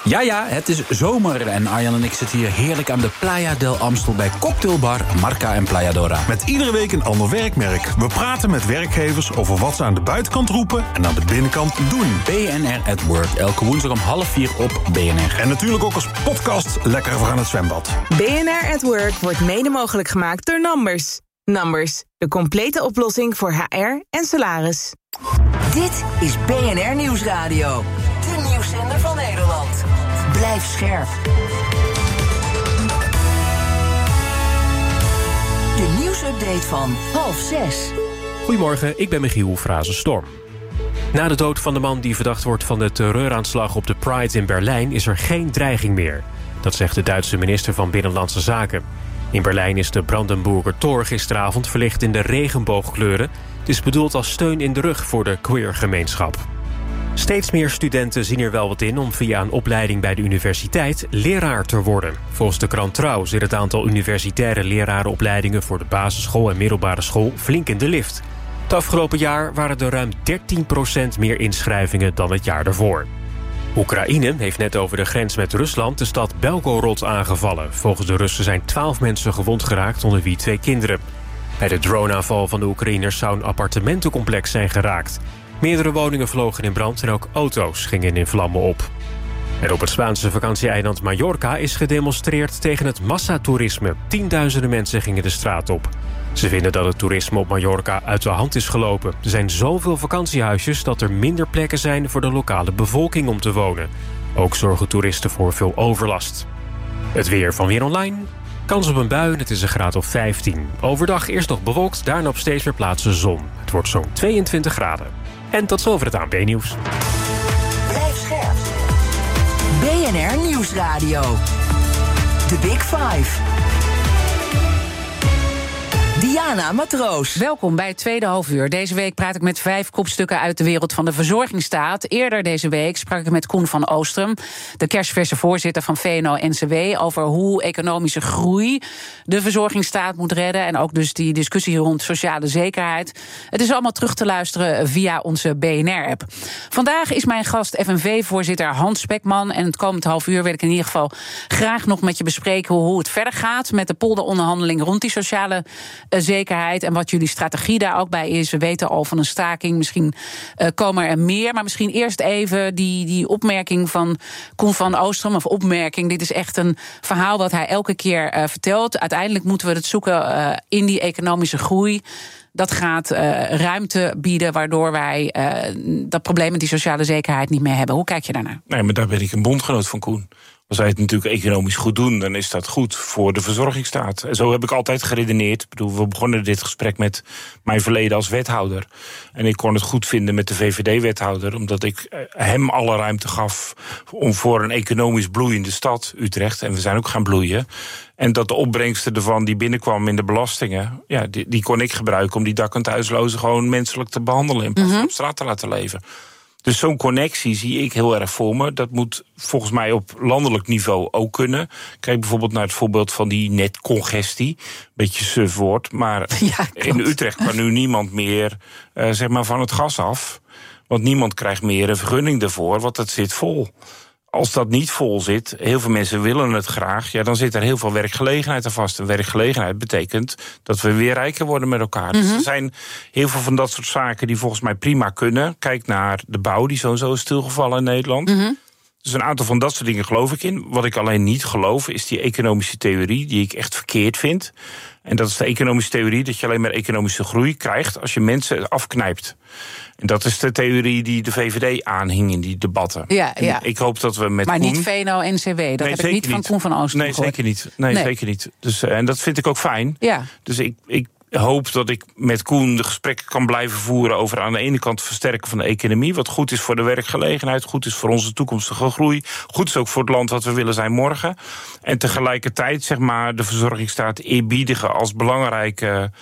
Ja, het is zomer en Arjan en ik zitten hier heerlijk aan de Playa del Amstel bij cocktailbar Marca en Playa Dora. Met iedere week een ander werkmerk. We praten met werkgevers over wat ze aan de buitenkant roepen en aan de binnenkant doen. BNR at Work, elke woensdag om 3:30 op BNR. En natuurlijk ook als podcast lekker voor aan het zwembad. BNR at Work wordt mede mogelijk gemaakt door Numbers. Numbers, de complete oplossing voor HR en salaris. Dit is BNR Nieuwsradio. De nieuwszender van Nederland. Blijf scherp. De nieuwsupdate van 5:30. Goedemorgen, ik ben Michiel Frazenstorm. Na de dood van de man die verdacht wordt van de terreuraanslag op de Pride in Berlijn is er geen dreiging meer. Dat zegt de Duitse minister van Binnenlandse Zaken. In Berlijn is de Brandenburger Tor gisteravond verlicht in de regenboogkleuren. Het is bedoeld als steun in de rug voor de queergemeenschap. Steeds meer studenten zien er wel wat in om via een opleiding bij de universiteit leraar te worden. Volgens de krant Trouw zit het aantal universitaire lerarenopleidingen voor de basisschool en middelbare school flink in de lift. Het afgelopen jaar waren er ruim 13% meer inschrijvingen dan het jaar daarvoor. Oekraïne heeft net over de grens met Rusland de stad Belgorod aangevallen. Volgens de Russen zijn 12 mensen gewond geraakt, onder wie 2 kinderen. Bij de droneaanval van de Oekraïners zou een appartementencomplex zijn geraakt. Meerdere woningen vlogen in brand en ook auto's gingen in vlammen op. En op het Spaanse vakantieeiland Mallorca is gedemonstreerd tegen het massatoerisme. Tienduizenden mensen gingen de straat op. Ze vinden dat het toerisme op Mallorca uit de hand is gelopen. Er zijn zoveel vakantiehuisjes dat er minder plekken zijn voor de lokale bevolking om te wonen. Ook zorgen toeristen voor veel overlast. Het weer van Weer Online. Kans op een bui, het is een graad of 15. Overdag eerst nog bewolkt, daarna op steeds meer plaatsen zon. Het wordt zo'n 22 graden. En tot zover het ANP-nieuws. Blijf scherp. BNR Nieuwsradio. The Big Five. Diana Matroos. Welkom bij het tweede halfuur. Deze week praat ik met 5 kopstukken uit de wereld van de verzorgingsstaat. Eerder deze week sprak ik met Koen van Oostrum, de kerstverse voorzitter van VNO-NCW, over hoe economische groei de verzorgingsstaat moet redden. En ook dus die discussie rond sociale zekerheid. Het is allemaal terug te luisteren via onze BNR-app. Vandaag is mijn gast FNV-voorzitter Hans Spekman. En het komend halfuur wil ik in ieder geval graag nog met je bespreken hoe het verder gaat met de polderonderhandeling rond die sociale zekerheid en wat jullie strategie daar ook bij is. We weten al van een staking, misschien komen er meer. Maar misschien eerst even die opmerking van Koen van Oostrum. Of opmerking, dit is echt een verhaal wat hij elke keer vertelt. Uiteindelijk moeten we het zoeken in die economische groei. Dat gaat ruimte bieden, waardoor wij dat probleem met die sociale zekerheid niet meer hebben. Hoe kijk je daarnaar? Nee, maar daar ben ik een bondgenoot van Koen. Als wij het natuurlijk economisch goed doen, dan is dat goed voor de verzorgingsstaat. En zo heb ik altijd geredeneerd. Ik bedoel, we begonnen dit gesprek met mijn verleden als wethouder. En ik kon het goed vinden met de VVD-wethouder, omdat ik hem alle ruimte gaf om voor een economisch bloeiende stad, Utrecht, en we zijn ook gaan bloeien. En dat de opbrengsten ervan die binnenkwam in de belastingen, ja, die kon ik gebruiken om die dak- en thuislozen gewoon menselijk te behandelen in plaats van op straat te laten leven. Dus zo'n connectie zie ik heel erg voor me. Dat moet volgens mij op landelijk niveau ook kunnen. Kijk bijvoorbeeld naar het voorbeeld van die netcongestie. Beetje suf woord, maar ja, in Utrecht kan nu niemand meer zeg maar van het gas af. Want niemand krijgt meer een vergunning ervoor, want het zit vol. Als dat niet vol zit, heel veel mensen willen het graag, ja, dan zit er heel veel werkgelegenheid aan vast. En werkgelegenheid betekent dat we weer rijker worden met elkaar. Dus er zijn heel veel van dat soort zaken die volgens mij prima kunnen. Kijk naar de bouw, die sowieso is stilgevallen in Nederland. Dus een aantal van dat soort dingen geloof ik in. Wat ik alleen niet geloof, is die economische theorie die ik echt verkeerd vind. En dat is de economische theorie dat je alleen maar economische groei krijgt als je mensen afknijpt. En dat is de theorie die de VVD aanhing in die debatten. Ja. Ik hoop dat we met maar Koen... niet VNO-NCW, dat heb ik niet van Koen van Oostrum gehoord. Zeker niet. Nee, zeker niet. Dus, en dat vind ik ook fijn. Ja. Dus ik hoop dat ik met Koen de gesprekken kan blijven voeren over aan de ene kant het versterken van de economie, wat goed is voor de werkgelegenheid, goed is voor onze toekomstige groei, goed is ook voor het land wat we willen zijn morgen. En tegelijkertijd zeg maar de verzorgingsstaat eerbiedigen als belangrijke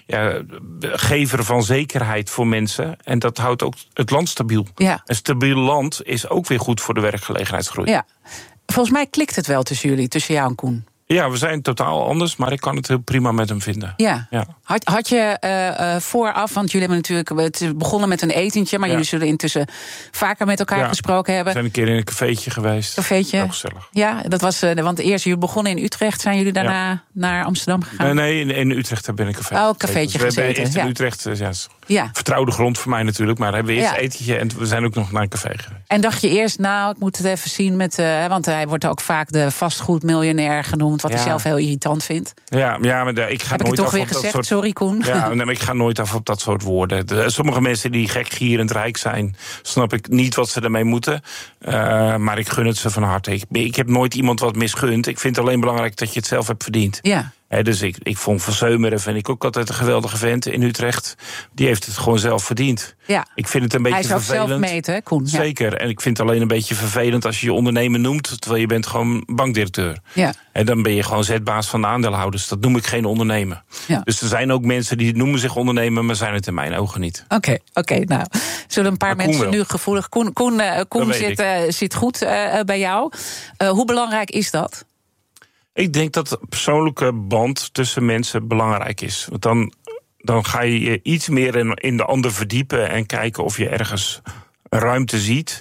gever van zekerheid voor mensen. En dat houdt ook het land stabiel. Ja. Een stabiel land is ook weer goed voor de werkgelegenheidsgroei. Ja. Volgens mij klikt het wel tussen jullie, tussen jou en Koen. Ja, we zijn totaal anders, maar ik kan het heel prima met hem vinden. Ja. Had je vooraf, want jullie hebben natuurlijk... Het is begonnen met een etentje, maar jullie zullen intussen vaker met elkaar gesproken hebben. We zijn een keer in een cafeetje geweest. Cafeetje? Heel gezellig. Ja, dat was, want eerst jullie begonnen in Utrecht. Zijn jullie daarna naar Amsterdam gegaan? Nee, in Utrecht ben ik een cafeetje dus gezeten. We hebben eerst in Utrecht, vertrouwde grond voor mij natuurlijk. Maar hebben we eerst een etentje en we zijn ook nog naar een café geweest. En dacht je eerst, ik moet het even zien met... want hij wordt ook vaak de vastgoedmiljonair genoemd... wat hij zelf heel irritant vindt. Ja, maar ik ga nooit af op dat soort... Sorry, Koen. Ja, maar ik ga nooit af op dat soort woorden. Sommige mensen die gekgierend rijk zijn... snap ik niet wat ze ermee moeten. Maar ik gun het ze van harte. Ik heb nooit iemand wat misgund. Ik vind het alleen belangrijk dat je het zelf hebt verdiend. Ja. Dus ik vond Van Seumeren, vind ik ook altijd een geweldige vent in Utrecht. Die heeft het gewoon zelf verdiend. Ja. Ik vind het een beetje vervelend. Hij is ook zelf meten, hè, Koen? Zeker. En ik vind het alleen een beetje vervelend als je je ondernemer noemt... terwijl je bent gewoon bankdirecteur. Ja. En dan ben je gewoon zetbaas van de aandeelhouders. Dat noem ik geen ondernemer. Ja. Dus er zijn ook mensen die noemen zich ondernemer... maar zijn het in mijn ogen niet. Oké, nou, zullen een paar mensen nu gevoelig... Koen zit goed bij jou. Hoe belangrijk is dat? Ik denk dat de persoonlijke band tussen mensen belangrijk is. Want dan ga je je iets meer in de ander verdiepen... en kijken of je ergens ruimte ziet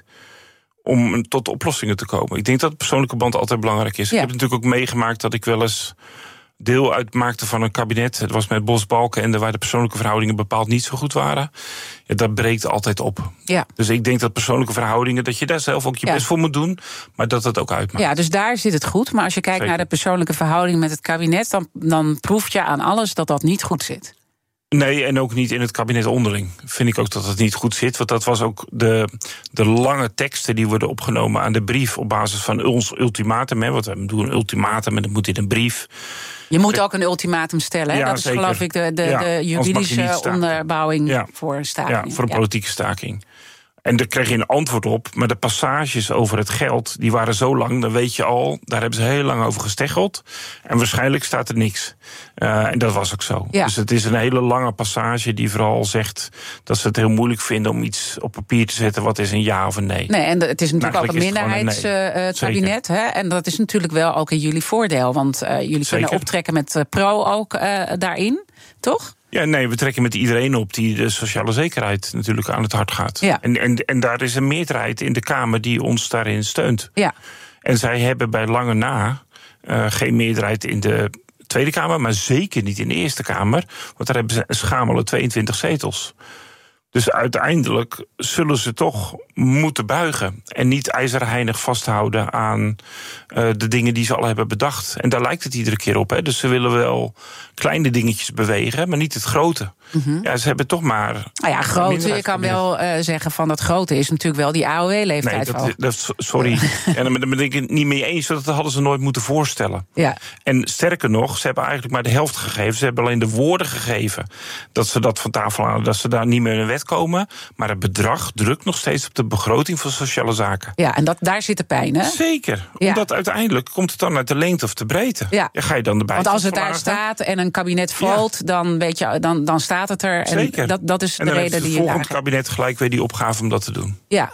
om tot oplossingen te komen. Ik denk dat de persoonlijke band altijd belangrijk is. Ja. Ik heb natuurlijk ook meegemaakt dat ik wel eens deel uitmaakte van een kabinet. Het was met Bos Balkenende, waar de persoonlijke verhoudingen bepaald niet zo goed waren. Ja, dat breekt altijd op. Ja. Dus ik denk dat persoonlijke verhoudingen, dat je daar zelf ook je best voor moet doen, maar dat het ook uitmaakt. Ja, dus daar zit het goed. Maar als je kijkt naar de persoonlijke verhouding met het kabinet, dan proef je aan alles dat dat niet goed zit. Nee, en ook niet in het kabinet onderling. Vind ik ook dat het niet goed zit. Want dat was ook de lange teksten die worden opgenomen aan de brief op basis van ons ultimatum. Want we doen een ultimatum en dat moet in een brief. Je moet ook een ultimatum stellen. Hè? Ja, dat is zeker. Geloof ik de juridische onderbouwing voor staking. Ja, voor een politieke staking. En daar kreeg je een antwoord op. Maar de passages over het geld, die waren zo lang, dan weet je al, daar hebben ze heel lang over gesteggeld. En waarschijnlijk staat er niks. En dat was ook zo. Ja. Dus het is een hele lange passage die vooral zegt dat ze het heel moeilijk vinden om iets op papier te zetten wat is een ja of een nee. Nee, en het is natuurlijk ook een minderheidskabinet. En dat is natuurlijk wel ook in jullie voordeel. Want jullie kunnen optrekken met pro ook daarin, toch? Ja, nee, we trekken met iedereen op die de sociale zekerheid natuurlijk aan het hart gaat. Ja. En daar is een meerderheid in de Kamer die ons daarin steunt. Ja. En zij hebben bij lange na geen meerderheid in de Tweede Kamer, maar zeker niet in de Eerste Kamer. Want daar hebben ze een schamele 22 zetels. Dus uiteindelijk zullen ze toch moeten buigen. En niet ijzerheinig vasthouden aan de dingen die ze al hebben bedacht. En daar lijkt het iedere keer op. Hè. Dus ze willen wel kleine dingetjes bewegen, maar niet het grote. Mm-hmm. Ja, ze hebben toch maar... Nou ja, grote. Je kan wel zeggen van dat grote is natuurlijk wel die AOW-leeftijd. Nee, sorry. En daar ben ik het niet mee eens. Dat hadden ze nooit moeten voorstellen. Ja. En sterker nog, ze hebben eigenlijk maar de helft gegeven. Ze hebben alleen de woorden gegeven dat ze dat van tafel halen. Dat ze daar niet meer in de wet komen. Maar het bedrag drukt nog steeds op de begroting van sociale zaken. Ja, en daar zit de pijn, hè? Zeker. Ja. Omdat uiteindelijk komt het dan uit de lengte of de breedte. Ja. Ga je dan erbij. Want als het daar staat en een kabinet valt, dan weet je, dan staat het er. Zeker. En dat is de reden die je daar het kabinet gelijk weer die opgave om dat te doen. Ja.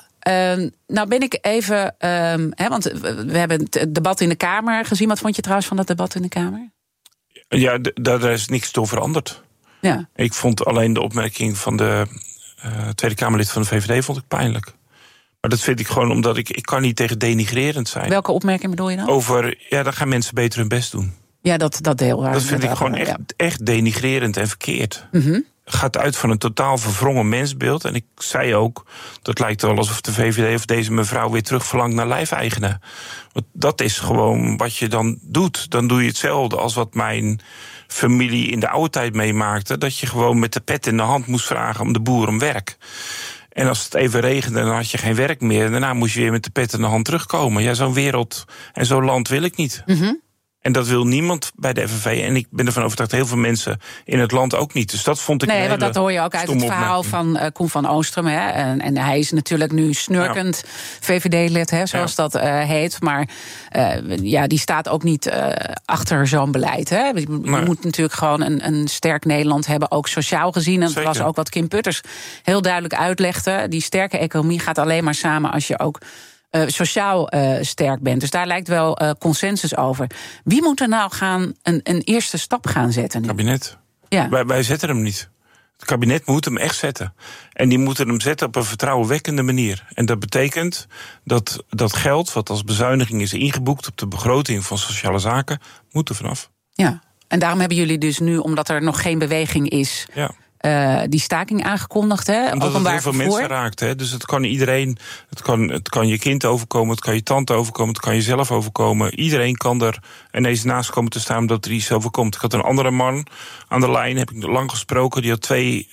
Nou ben ik even, want we hebben het debat in de Kamer gezien. Wat vond je trouwens van dat debat in de Kamer? Ja, daar is niks door veranderd. Ja. Ik vond alleen de opmerking van de Tweede Kamerlid van de VVD vond ik pijnlijk. Maar dat vind ik gewoon omdat ik kan niet tegen denigrerend zijn. Welke opmerking bedoel je dan? Over, dan gaan mensen beter hun best doen. Ja, dat deel. Dat vind ik gewoon echt denigrerend en verkeerd. Mm-hmm. Gaat uit van een totaal verwrongen mensbeeld. En ik zei ook, dat lijkt wel alsof de VVD of deze mevrouw weer terugverlangt naar lijfeigenen. Want dat is gewoon wat je dan doet. Dan doe je hetzelfde als wat mijn familie in de oude tijd meemaakte. Dat je gewoon met de pet in de hand moest vragen om de boer om werk. En als het even regende, dan had je geen werk meer. En daarna moest je weer met de pet in de hand terugkomen. Ja, zo'n wereld en zo'n land wil ik niet. Mm-hmm. En dat wil niemand bij de FNV. En ik ben ervan overtuigd, heel veel mensen in het land ook niet. Dus dat vond ik een hele want dat hoor je ook uit het verhaal van Koen van Oostrum. Hè. En hij is natuurlijk nu snurkend VVD-lid, zoals dat heet. Maar die staat ook niet achter zo'n beleid. Hè. Je moet natuurlijk gewoon een sterk Nederland hebben, ook sociaal gezien. En dat was ook wat Kim Putters heel duidelijk uitlegde. Die sterke economie gaat alleen maar samen als je ook sociaal sterk bent. Dus daar lijkt wel consensus over. Wie moet er nou gaan een eerste stap gaan zetten? Het kabinet. Ja. Wij zetten hem niet. Het kabinet moet hem echt zetten. En die moeten hem zetten op een vertrouwenwekkende manier. En dat betekent dat geld wat als bezuiniging is ingeboekt op de begroting van sociale zaken, moet er vanaf. Ja. En daarom hebben jullie dus nu, omdat er nog geen beweging is, die staking aangekondigd, hè? Omdat het heel veel mensen raakt. Hè? Dus het kan iedereen, het kan je kind overkomen, het kan je tante overkomen, het kan jezelf overkomen. Iedereen kan er ineens naast komen te staan omdat er iets overkomt. Ik had een andere man aan de lijn, heb ik lang gesproken, die had 2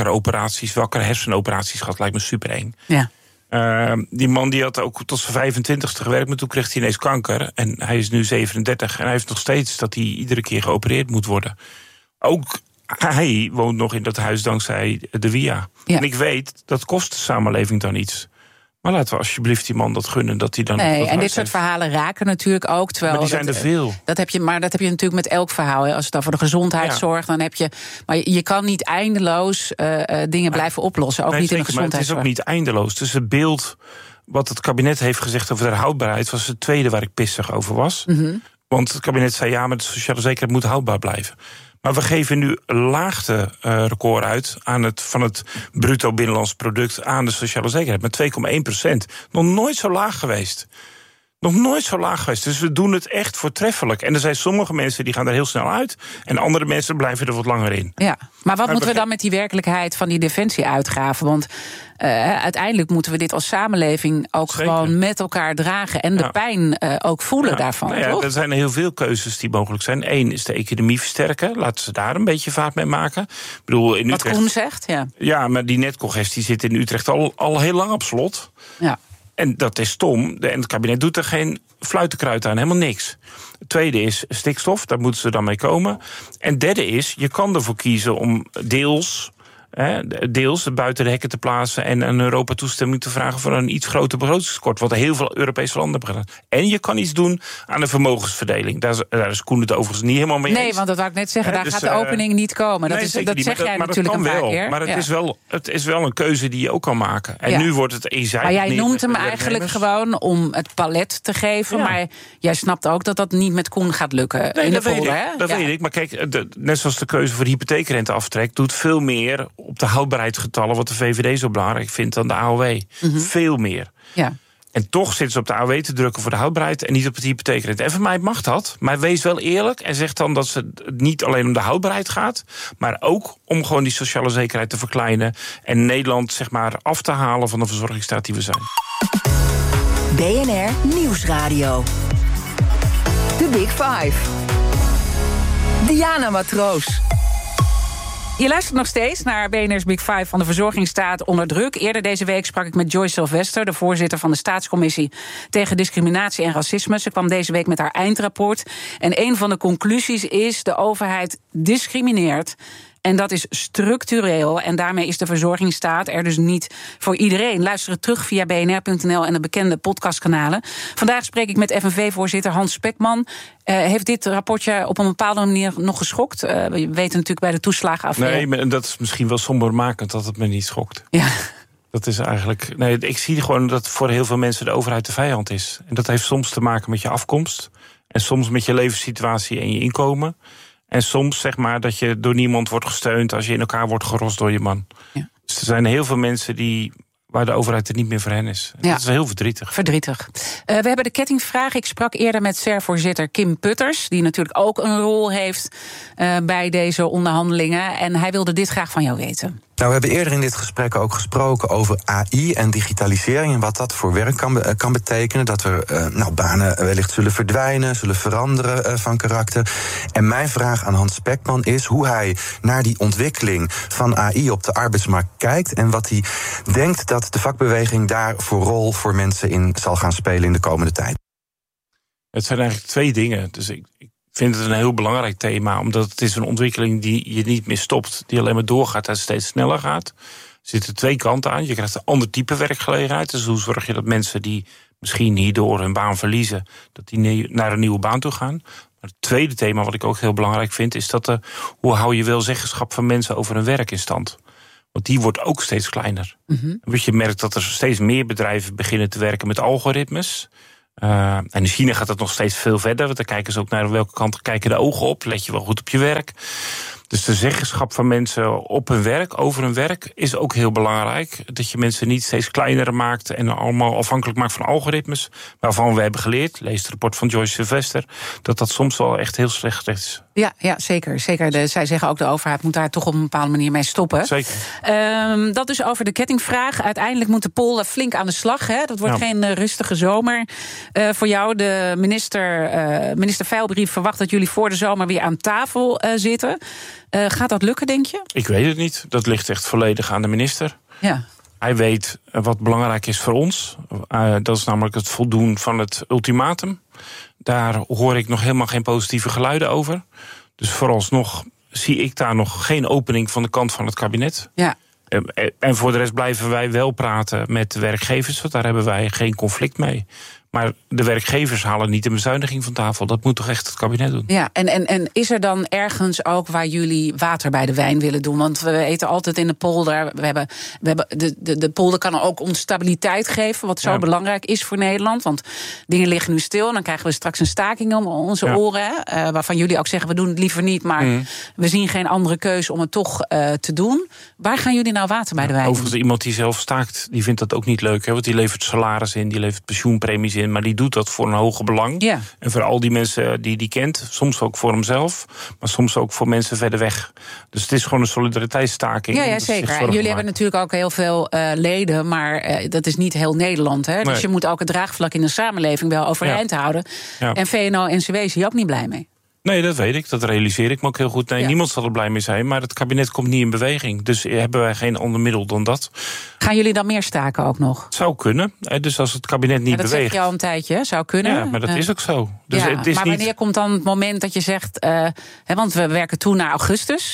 wakker hersenoperaties gehad. Lijkt me super eng. Ja. Die man die had ook tot zijn 25ste gewerkt, maar toen kreeg hij ineens kanker. En hij is nu 37 en hij heeft nog steeds dat hij iedere keer geopereerd moet worden. Ook hij woont nog in dat huis dankzij de WIA. Ja. En ik weet, dat kost de samenleving dan iets. Maar laten we alsjeblieft die man dat gunnen, dat hij dan... Nee, en dit soort verhalen raken natuurlijk ook. Terwijl maar die zijn er veel. Dat heb je natuurlijk met elk verhaal. Als het dan voor de gezondheidszorg, dan heb je... Maar je kan niet eindeloos dingen blijven oplossen. Ook niet in de gezondheidszorg. Maar het is ook niet eindeloos. Dus het beeld wat het kabinet heeft gezegd over de herhoudbaarheid was het tweede waar ik pissig over was. Mm-hmm. Want het kabinet zei, maar de sociale zekerheid moet houdbaar blijven. Maar we geven nu een laagterecord uit van het bruto binnenlands product aan de sociale zekerheid met 2,1%. Nog nooit zo laag geweest. Nog nooit zo laag geweest. Dus we doen het echt voortreffelijk. En er zijn sommige mensen die gaan er heel snel uit. En andere mensen blijven er wat langer in. Ja, maar wat moeten we dan met die werkelijkheid van die defensieuitgaven? Want uiteindelijk moeten we dit als samenleving ook gewoon met elkaar dragen. En de pijn ook voelen daarvan. Nou ja, er zijn heel veel keuzes die mogelijk zijn. 1 is de economie versterken. Laten ze daar een beetje vaart mee maken. Ik bedoel, in wat Utrecht, Koen zegt, ja. Ja, maar die netcongestie zit in Utrecht al heel lang op slot. Ja. En dat is stom. En het kabinet doet er geen fluitenkruid aan, helemaal niks. Het tweede is stikstof, daar moeten ze dan mee komen. En het derde is, je kan ervoor kiezen om deels buiten de hekken te plaatsen en aan Europa toestemming te vragen voor een iets groter begrotingstekort, wat heel veel Europese landen hebben gedaan. En je kan iets doen aan de vermogensverdeling. Daar is Koen het overigens niet helemaal mee eens. Nee, want dat wou ik net zeggen, daar gaat de opening niet komen. Dat zeg jij natuurlijk een paar keer. Maar het is wel een keuze die je ook kan maken. En nu wordt het eenzijdig. Maar jij noemt hem eigenlijk gewoon om het palet te geven. Ja. Maar jij snapt ook dat dat niet met Koen gaat lukken. Nee, in dat de polder, weet ik. Dat weet ik. Maar kijk, net zoals de keuze voor de hypotheekrenteaftrek doet veel meer op de houdbaarheidsgetallen, wat de VVD zo belangrijk vindt, dan de AOW. Mm-hmm. Veel meer. Ja. En toch zitten ze op de AOW te drukken voor de houdbaarheid en niet op het hypotheekrente. En voor mij mag dat, maar wees wel eerlijk en zeg dan dat het niet alleen om de houdbaarheid gaat, maar ook om gewoon die sociale zekerheid te verkleinen en Nederland zeg maar af te halen van de verzorgingsstaat die we zijn. BNR Nieuwsradio. The Big Five. Diana Matroos. Je luistert nog steeds naar BNR's Big Five van de verzorgingsstaat onder druk. Eerder deze week sprak ik met Joyce Sylvester, de voorzitter van de Staatscommissie tegen discriminatie en racisme. Ze kwam deze week met haar eindrapport. En een van de conclusies is: de overheid discrimineert. En dat is structureel. En daarmee is de verzorgingsstaat er dus niet voor iedereen. Luister het terug via bnr.nl en de bekende podcastkanalen. Vandaag spreek ik met FNV-voorzitter Hans Spekman. Heeft dit rapportje op een bepaalde manier nog geschokt? We weten natuurlijk bij de toeslagenaffaire. Nee, maar dat is misschien wel sombermakend dat het me niet schokt. Ja. Dat is eigenlijk. Nee, ik zie gewoon dat voor heel veel mensen de overheid de vijand is. En dat heeft soms te maken met je afkomst. En soms met je levenssituatie en je inkomen. En soms zeg maar dat je door niemand wordt gesteund als je in elkaar wordt gerost door je man. Ja. Dus er zijn heel veel mensen waar de overheid er niet meer voor hen is. Ja. Dat is heel verdrietig. We hebben de kettingvraag. Ik sprak eerder met SER-voorzitter Kim Putters, die natuurlijk ook een rol heeft bij deze onderhandelingen. En hij wilde dit graag van jou weten. Nou, we hebben eerder in dit gesprek ook gesproken over AI en digitalisering en wat dat voor werk kan betekenen. Dat er banen wellicht zullen verdwijnen, zullen veranderen van karakter. En mijn vraag aan Hans Spekman is hoe hij naar die ontwikkeling van AI op de arbeidsmarkt kijkt en wat hij denkt dat de vakbeweging daar voor rol voor mensen in zal gaan spelen in de komende tijd. Het zijn eigenlijk 2 dingen. Dus ik vind het een heel belangrijk thema, omdat het is een ontwikkeling die je niet meer stopt, die alleen maar doorgaat en steeds sneller gaat. Er zitten 2 kanten aan. Je krijgt een ander type werkgelegenheid. Dus hoe zorg je dat mensen die misschien hierdoor hun baan verliezen, dat die naar een nieuwe baan toe gaan. Maar het tweede thema wat ik ook heel belangrijk vind, is dat hoe hou je wel zeggenschap van mensen over hun werk in stand? Want die wordt ook steeds kleiner. Want je merkt dat er steeds meer bedrijven beginnen te werken met algoritmes. En in China gaat dat nog steeds veel verder. Want dan kijken ze ook naar welke kant kijken de ogen op. Let je wel goed op je werk. Dus de zeggenschap van mensen op hun werk, over hun werk, is ook heel belangrijk. Dat je mensen niet steeds kleiner maakt en allemaal afhankelijk maakt van algoritmes. Waarvan we hebben geleerd, lees het rapport van Joyce Sylvester, dat soms wel echt heel slecht is. Ja, zeker. Zij zeggen ook, de overheid moet daar toch op een bepaalde manier mee stoppen. Zeker. Dat dus over de kettingvraag. Uiteindelijk moet de Pool flink aan de slag. Hè? Dat wordt geen rustige zomer voor jou. De minister Veilbrief verwacht dat jullie voor de zomer weer aan tafel zitten. Gaat dat lukken, denk je? Ik weet het niet. Dat ligt echt volledig aan de minister. Ja. Hij weet wat belangrijk is voor ons. Dat is namelijk het voldoen van het ultimatum. Daar hoor ik nog helemaal geen positieve geluiden over. Dus vooralsnog zie ik daar nog geen opening van de kant van het kabinet. Ja. En voor de rest blijven wij wel praten met de werkgevers, want daar hebben wij geen conflict mee. Maar de werkgevers halen niet de bezuiniging van tafel. Dat moet toch echt het kabinet doen. Ja, en is er dan ergens ook waar jullie water bij de wijn willen doen? Want we eten altijd in de polder. We hebben de polder kan ook ons stabiliteit geven, wat zo belangrijk is voor Nederland. Want dingen liggen nu stil. Dan krijgen we straks een staking om onze oren. Waarvan jullie ook zeggen, we doen het liever niet. Maar we zien geen andere keuze om het toch te doen. Waar gaan jullie nou water bij de wijn doen? Overigens, iemand die zelf staakt, die vindt dat ook niet leuk. Hè? Want die levert salaris in, die levert pensioenpremies in. Maar die doet dat voor een hoger belang. Ja. En voor al die mensen die kent. Soms ook voor hemzelf. Maar soms ook voor mensen verder weg. Dus het is gewoon een solidariteitsstaking. Ja, zeker. En jullie hebben natuurlijk ook heel veel leden. Maar dat is niet heel Nederland. Hè? Dus je moet ook het draagvlak in de samenleving wel overeind houden. Ja. En VNO-NCW is hier ook niet blij mee. Nee, dat weet ik. Dat realiseer ik me ook heel goed. Nee, niemand zal er blij mee zijn. Maar het kabinet komt niet in beweging. Dus hebben wij geen ander middel dan dat. Gaan jullie dan meer staken ook nog? Zou kunnen. Dus als het kabinet niet beweegt. Dat zeg je al een tijdje, zou kunnen. Ja, maar dat is ook zo. Dus het is maar wanneer komt dan het moment dat je zegt... want we werken toe naar augustus.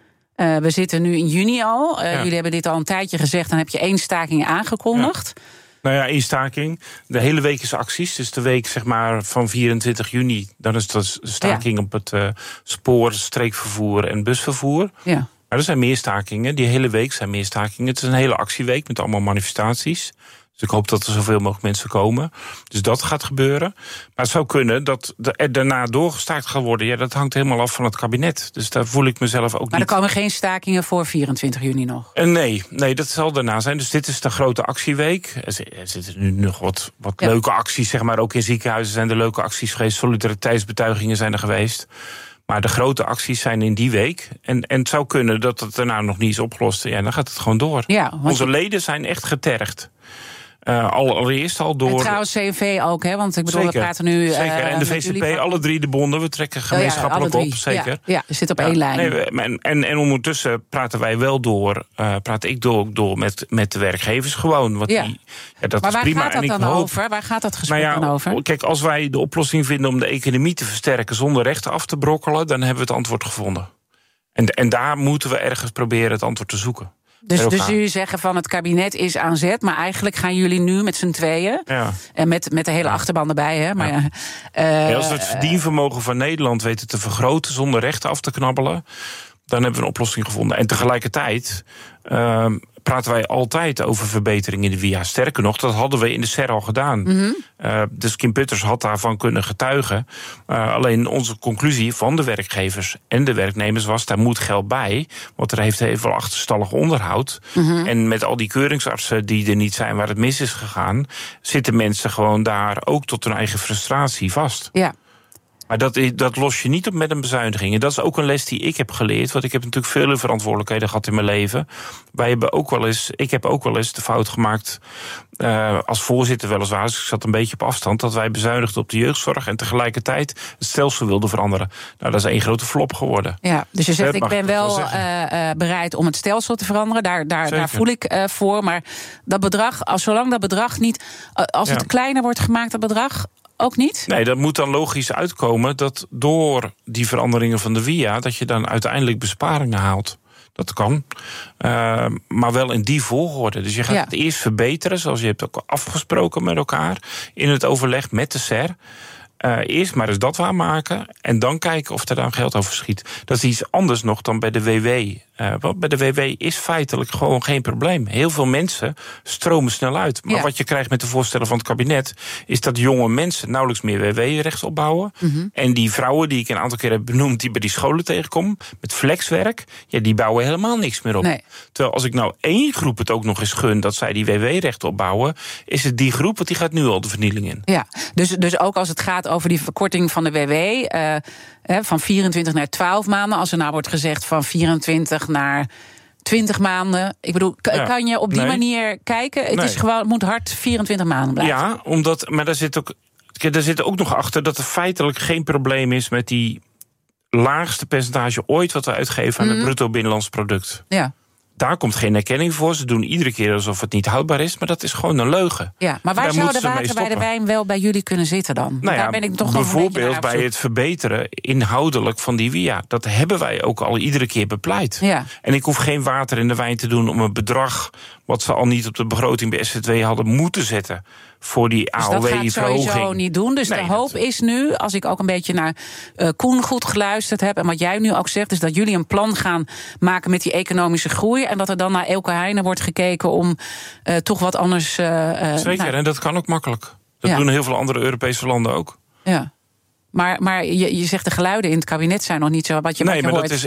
Ja. We zitten nu in juni al. Jullie hebben dit al een tijdje gezegd. Dan heb je 1 staking aangekondigd. Ja. Nou ja, 1 staking. De hele week is acties. Dus de week zeg maar van 24 juni... dan is dat staking op het spoor, streekvervoer en busvervoer. Ja. Maar er zijn meer stakingen. Die hele week zijn meer stakingen. Het is een hele actieweek met allemaal manifestaties. Dus ik hoop dat er zoveel mogelijk mensen komen. Dus dat gaat gebeuren. Maar het zou kunnen dat er daarna doorgestaakt gaat worden. Ja, dat hangt helemaal af van het kabinet. Dus daar voel ik mezelf ook niet... Maar er komen geen stakingen voor 24 juni nog? Nee, dat zal daarna zijn. Dus dit is de grote actieweek. Er zitten nu nog wat leuke acties, zeg maar. Ook in ziekenhuizen zijn er leuke acties geweest. Solidariteitsbetuigingen zijn er geweest. Maar de grote acties zijn in die week. En het zou kunnen dat het daarna nog niet is opgelost. Ja, dan gaat het gewoon door. Ja, onze leden zijn echt getergd. Allereerst al door... En trouwens CNV ook, hè? Want ik bedoel, we praten nu... Zeker, en de VCP, alle 3 de bonden, we trekken gemeenschappelijk op, zeker. Ja, je zit op één lijn. Nee, en ondertussen praten wij wel door, praat ik door met de werkgevers gewoon. Want dat maar is prima. Waar gaat dat dan over? Waar gaat dat gesprek dan over? Kijk, als wij de oplossing vinden om de economie te versterken zonder rechten af te brokkelen, dan hebben we het antwoord gevonden. En daar moeten we ergens proberen het antwoord te zoeken. Dus jullie zeggen van het kabinet is aan zet, maar eigenlijk gaan jullie nu met z'n tweeën... en met de hele achterban erbij, hè? Maar als we het verdienvermogen van Nederland weten te vergroten zonder rechten af te knabbelen, dan hebben we een oplossing gevonden. En tegelijkertijd praten wij altijd over verbetering in de WIA. Sterker nog, dat hadden we in de SER al gedaan. Dus Kim Putters had daarvan kunnen getuigen. Alleen onze conclusie van de werkgevers en de werknemers was, daar moet geld bij. Want er heeft heel veel achterstallig onderhoud. En met al die keuringsartsen die er niet zijn waar het mis is gegaan, zitten mensen gewoon daar ook tot hun eigen frustratie vast. Ja. Maar dat los je niet op met een bezuiniging. En dat is ook een les die ik heb geleerd. Want ik heb natuurlijk vele verantwoordelijkheden gehad in mijn leven. Ik heb ook wel eens de fout gemaakt, als voorzitter weliswaar, dus ik zat een beetje op afstand, dat wij bezuinigden op de jeugdzorg en tegelijkertijd het stelsel wilden veranderen. Nou, dat is 1 grote flop geworden. Ja, dus je zegt, ik ben wel bereid om het stelsel te veranderen. Daar voel ik voor. Maar dat bedrag, zolang dat bedrag niet, als het kleiner wordt gemaakt, dat bedrag, ook niet? Nee, dat moet dan logisch uitkomen dat door die veranderingen van de WIA, dat je dan uiteindelijk besparingen haalt. Dat kan. Maar wel in die volgorde. Dus je gaat het eerst verbeteren, zoals je hebt ook afgesproken met elkaar in het overleg met de SER. Eerst maar eens dat waarmaken en dan kijken of er dan geld over schiet. Dat is iets anders nog dan bij de WW Want bij de WW is feitelijk gewoon geen probleem. Heel veel mensen stromen snel uit. Maar wat je krijgt met de voorstellen van het kabinet is dat jonge mensen nauwelijks meer WW-recht opbouwen. En die vrouwen die ik een aantal keer heb benoemd, die bij die scholen tegenkom, met flexwerk, die bouwen helemaal niks meer op. Nee. Terwijl als ik nou één groep het ook nog eens gun dat zij die WW-recht opbouwen, is het die groep, want die gaat nu al de vernieling in. Ja, dus ook als het gaat over die verkorting van de WW, van 24 naar 12 maanden, als er nou wordt gezegd van 24 naar 20 maanden. Ik bedoel, kan je op die manier kijken? Het is gewoon, het moet hard 24 maanden blijven. Ja, maar daar zit ook nog achter dat er feitelijk geen probleem is met die laagste percentage ooit wat we uitgeven aan het bruto binnenlands product. Ja. Daar komt geen erkenning voor. Ze doen iedere keer alsof het niet houdbaar is, maar dat is gewoon een leugen. Ja, maar waar zou de water bij de wijn wel bij jullie kunnen zitten dan? Nou ja, daar ben ik toch bijvoorbeeld bij het verbeteren inhoudelijk van die WIA. Dat hebben wij ook al iedere keer bepleit. Ja. En ik hoef geen water in de wijn te doen om een bedrag wat ze al niet op de begroting bij SZW hadden moeten zetten voor die AOW-verhoging. Dus dat gaat sowieso niet doen. Dus de hoop is nu, als ik ook een beetje naar Koen goed geluisterd heb, en wat jij nu ook zegt, is dat jullie een plan gaan maken met die economische groei, en dat er dan naar Eelke Heijnen wordt gekeken om toch wat anders. Zeker, en dat kan ook makkelijk. Dat doen heel veel andere Europese landen ook. Ja. Maar je zegt de geluiden in het kabinet zijn nog niet zo wat je hoort. Nee, maar dat is,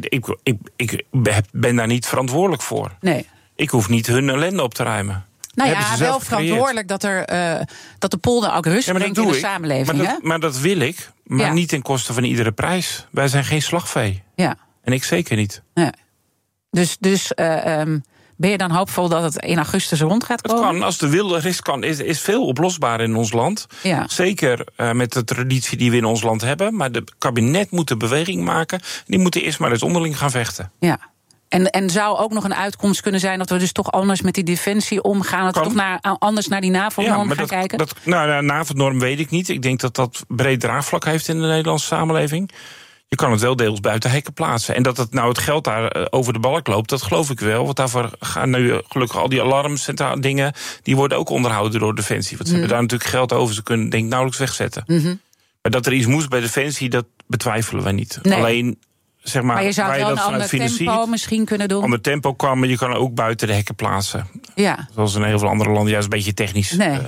ik ben daar niet verantwoordelijk voor. Nee. Ik hoef niet hun ellende op te ruimen. Nou ja, wel verantwoordelijk dat de polder ook rust brengt in de samenleving. Maar dat wil ik, maar niet ten koste van iedere prijs. Wij zijn geen slagvee. Ja. En ik zeker niet. Ja. Dus ben je dan hoopvol dat het in augustus rond gaat komen? Het kan, als de wil er is veel oplosbaar in ons land. Ja. Zeker met de traditie die we in ons land hebben. Maar het kabinet moet de beweging maken. Die moeten eerst maar eens onderling gaan vechten. Ja. En zou ook nog een uitkomst kunnen zijn dat we dus toch anders met die defensie omgaan? Dat we toch anders naar die NAVO-norm gaan kijken? NAVO-norm weet ik niet. Ik denk dat dat breed draagvlak heeft in de Nederlandse samenleving. Je kan het wel deels buiten hekken plaatsen. En dat het geld daar over de balk loopt, dat geloof ik wel. Want daarvoor gaan nu gelukkig al die alarmcentrale dingen, die worden ook onderhouden door Defensie. Want ze hebben daar natuurlijk geld over. Ze kunnen denk ik nauwelijks wegzetten. Maar dat er iets moest bij Defensie, dat betwijfelen wij niet. Nee. Alleen, zeg maar je zou wel een ander tempo misschien kunnen doen. Ander tempo kan, maar je kan ook buiten de hekken plaatsen. Ja. Zoals in heel veel andere landen, juist een beetje technisch. Nee,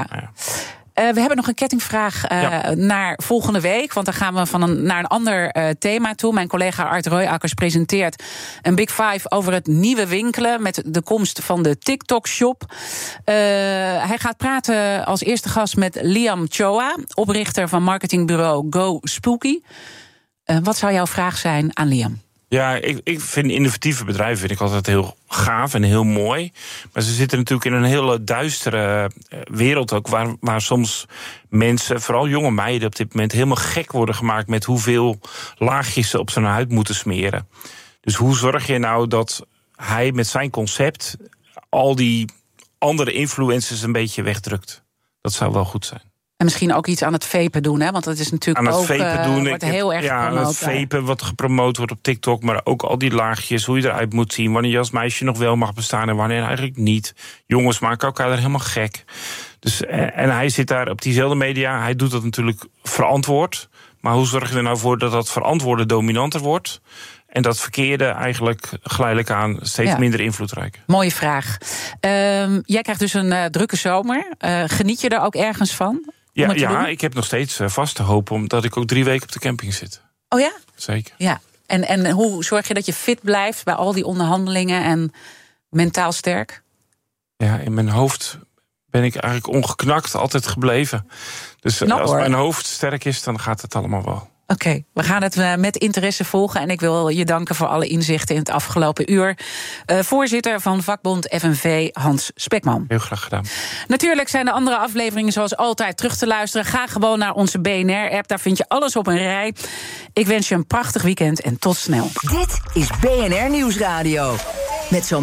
we hebben nog een kettingvraag naar volgende week. Want dan gaan we naar een ander thema toe. Mijn collega Art Royakkers presenteert een Big Five over het nieuwe winkelen met de komst van de TikTok-shop. Hij gaat praten als eerste gast met Liam Choa, oprichter van marketingbureau Go Spooky. Wat zou jouw vraag zijn aan Liam? Ja, ik vind innovatieve bedrijven altijd heel gaaf en heel mooi. Maar ze zitten natuurlijk in een hele duistere wereld ook, waar soms mensen, vooral jonge meiden op dit moment, helemaal gek worden gemaakt met hoeveel laagjes ze op zijn huid moeten smeren. Dus hoe zorg je nou dat hij met zijn concept al die andere influencers een beetje wegdrukt? Dat zou wel goed zijn. En misschien ook iets aan het vapen doen, hè? Want dat is natuurlijk aan ook het vapen doen. Wordt heel erg gepromoot. Ja, het vapen wat gepromoot wordt op TikTok, maar ook al die laagjes, hoe je eruit moet zien, wanneer je als meisje nog wel mag bestaan en wanneer eigenlijk niet. Jongens maken elkaar er helemaal gek. Dus, en hij zit daar op diezelfde media, hij doet dat natuurlijk verantwoord. Maar hoe zorg je er nou voor dat dat verantwoorde dominanter wordt? En dat verkeerde eigenlijk geleidelijk aan steeds minder invloedrijk. Mooie vraag. Jij krijgt dus een drukke zomer. Geniet je er ook ergens van? Ja, ik heb nog steeds vaste hoop omdat ik ook 3 weken op de camping zit. Oh ja? Zeker. Ja. En hoe zorg je dat je fit blijft bij al die onderhandelingen en mentaal sterk? Ja, in mijn hoofd ben ik eigenlijk ongeknakt altijd gebleven. Dus als mijn hoofd sterk is, dan gaat het allemaal wel. Oké, we gaan het met interesse volgen. En ik wil je danken voor alle inzichten in het afgelopen uur. Voorzitter van vakbond FNV, Hans Spekman. Heel graag gedaan. Natuurlijk zijn de andere afleveringen zoals altijd terug te luisteren. Ga gewoon naar onze BNR-app, daar vind je alles op een rij. Ik wens je een prachtig weekend en tot snel. Dit is BNR Nieuwsradio. Met zo'n